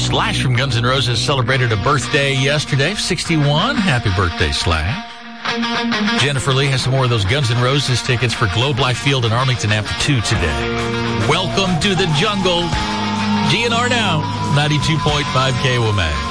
Slash from Guns N' Roses celebrated a birthday yesterday, 61. Happy birthday, Slash. Jennifer Lee has some more of those Guns N' Roses tickets for Globe Life Field in Arlington after 2 today. Welcome to the jungle. GNR now, 92.5 KOMA.